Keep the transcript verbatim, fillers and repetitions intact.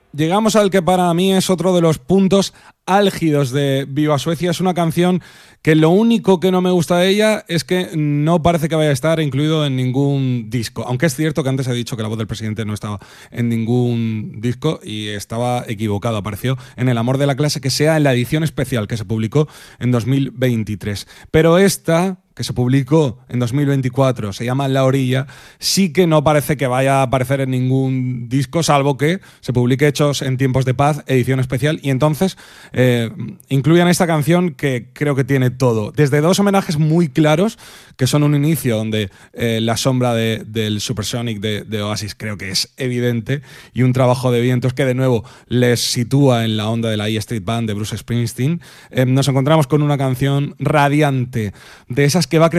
llegamos al que para mí es otro de los puntos álgidos de Viva Suecia. Es una canción que lo único que no me gusta de ella es que no parece que vaya a estar incluido en ningún disco. Aunque es cierto que antes he dicho que La Voz del Presidente no estaba en ningún disco y estaba equivocado. Apareció en El Amor de la Clase, que sea en la edición especial que se publicó en dos mil veintitrés. Pero esta, que se publicó en dos mil veinticuatro, se llama La Orilla, sí que no parece que vaya a aparecer en ningún disco, salvo que se publique Hechos en Tiempos de Paz, edición especial, y entonces eh, incluyan esta canción que creo que tiene todo. Desde dos homenajes muy claros, que son un inicio donde eh, la sombra de, del Supersonic de, de Oasis creo que es evidente, y un trabajo de vientos que de nuevo les sitúa en la onda de la E Street Band de Bruce Springsteen. Eh, nos encontramos con una canción radiante, de esas que va creciendo